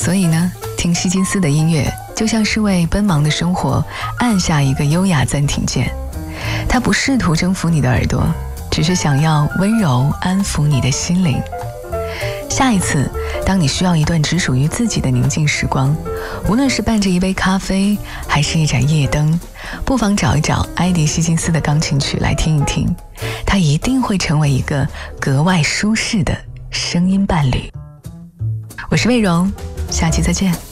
所以呢，听希金斯的音乐就像是为奔忙的生活按下一个优雅暂停键。他不试图征服你的耳朵，只是想要温柔安抚你的心灵。下一次当你需要一段只属于自己的宁静时光，无论是伴着一杯咖啡还是一盏夜灯，不妨找一找埃迪希金斯的钢琴曲来听一听，它一定会成为一个格外舒适的声音伴侣。我是魏荣，下期再见。